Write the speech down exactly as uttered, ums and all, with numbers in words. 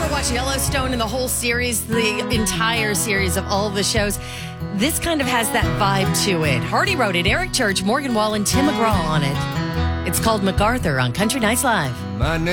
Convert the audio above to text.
ever watch Yellowstone and the whole series, the entire series of all of the shows? This kind of has that vibe to it. Hardy wrote it. Eric Church, Morgan Wallen, Tim McGraw on it. It's called MacArthur on Country Nights Live. My name